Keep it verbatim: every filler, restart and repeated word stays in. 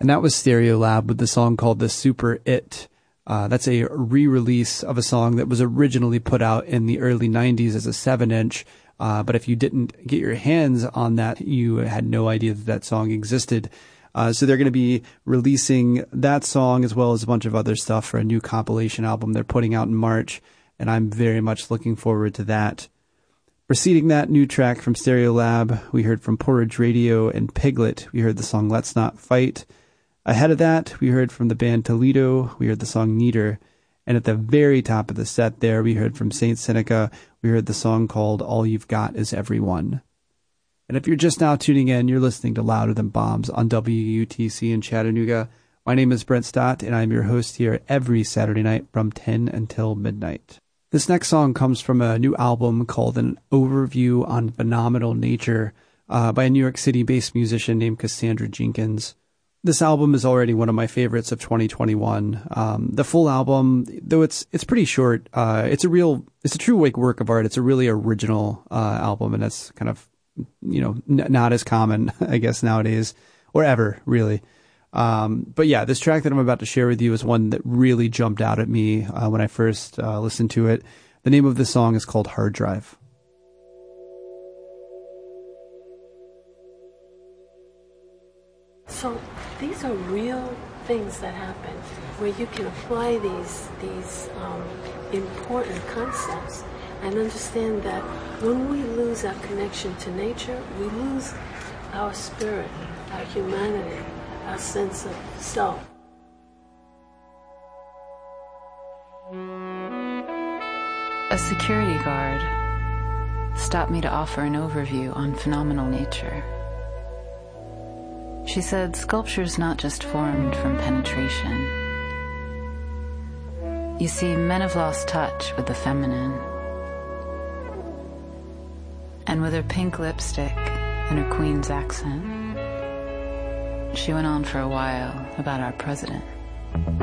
And that was Stereolab with the song called The Super It. Uh, that's a re-release of a song that was originally put out in the early nineties as a seven inch. Uh, but if you didn't get your hands on that, you had no idea that that song existed. Uh, so they're going to be releasing that song as well as a bunch of other stuff for a new compilation album they're putting out in March. And I'm very much looking forward to that. Preceding that new track from Stereolab, we heard from Porridge Radio and Piglet. We heard the song Let's Not Fight. Ahead of that, we heard from the band Toledo. We heard the song Neater. And at the very top of the set there, we heard from Saint Seneca. We heard the song called All You've Got Is Everyone. And if you're just now tuning in, you're listening to Louder Than Bombs on W U T C in Chattanooga. My name is Brent Stott, and I'm your host here every Saturday night from ten until midnight. This next song comes from a new album called An Overview on Phenomenal Nature uh, by a New York City-based musician named Cassandra Jenkins. This album is already one of my favorites of twenty twenty-one. Um, the full album, though it's it's pretty short, uh, it's a real, it's a true like work of art. It's a really original uh, album, and that's kind of, you know, n- not as common, I guess, nowadays, or ever, really. Um, but yeah, this track that I'm about to share with you is one that really jumped out at me uh, when I first uh, listened to it. The name of the song is called Hard Drive. So these are real things that happen where you can apply these these um, important concepts and understand that when we lose our connection to nature, we lose our spirit, our humanity, our sense of self. A security guard stopped me to offer an overview on phenomenal nature. She said sculpture's not just formed from penetration. You see, men have lost touch with the feminine. And with her pink lipstick and her queen's accent, she went on for a while about our president.